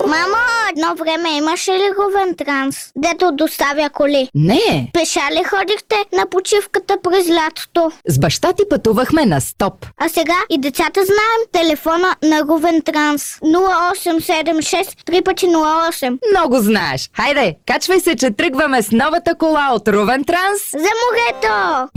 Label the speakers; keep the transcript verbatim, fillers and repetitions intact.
Speaker 1: Мамо, едно време имаше ли Ровен Транс, дето доставя коли?
Speaker 2: Не,
Speaker 1: Пеша ли ходихте на почивката през лятото?
Speaker 2: с баща ти пътувахме на стоп.
Speaker 1: А сега и децата знаем телефона на Ровен Транс. нула осем седем шест три пъти нула осем.
Speaker 2: Много знаеш. Хайде, качвай се, че тръгваме с новата кола от Ровен Транс.
Speaker 1: За морето!